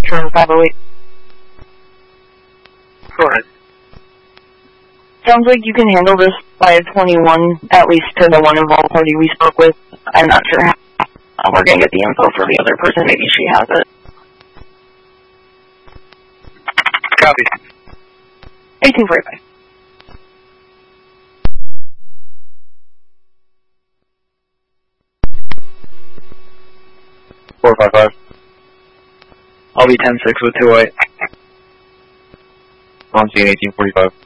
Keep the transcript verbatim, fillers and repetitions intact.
Turn five oh eight. Go ahead. Sounds like you can handle this by twenty-one, at least to the one involved party we spoke with. I'm not sure how uh, we're going to get the info for the other person. Maybe she has it. Copy. eighteen forty-five. four five five. I'll be ten six with two eight. On scene eighteen forty-five.